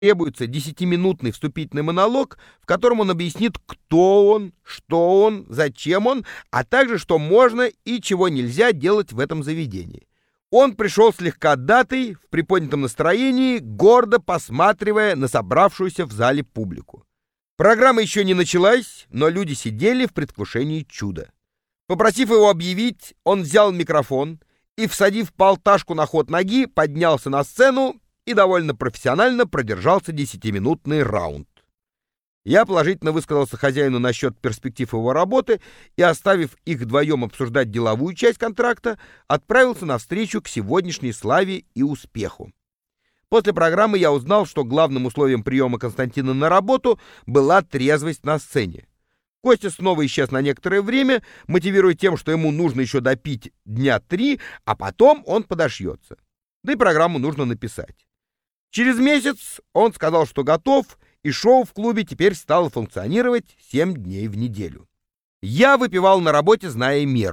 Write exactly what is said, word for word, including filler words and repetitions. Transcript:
требуется десятиминутный вступительный монолог, в котором он объяснит, кто он, что он, зачем он, а также, что можно и чего нельзя делать в этом заведении. Он пришел слегка датый, в приподнятом настроении, гордо посматривая на собравшуюся в зале публику. Программа еще не началась, но люди сидели в предвкушении чуда. Попросив его объявить, он взял микрофон и, всадив полташку на ход ноги, поднялся на сцену и довольно профессионально продержался десятиминутный раунд. Я положительно высказался хозяину насчет перспектив его работы и, оставив их вдвоем обсуждать деловую часть контракта, отправился навстречу к сегодняшней славе и успеху. После программы я узнал, что главным условием приема Константина на работу была трезвость на сцене. Костя снова исчез на некоторое время, мотивируя тем, что ему нужно еще допить дня три, а потом он подошьется. Да и программу нужно написать. Через месяц он сказал, что готов, и шоу в клубе теперь стало функционировать семь дней в неделю. Я выпивал на работе, зная меру.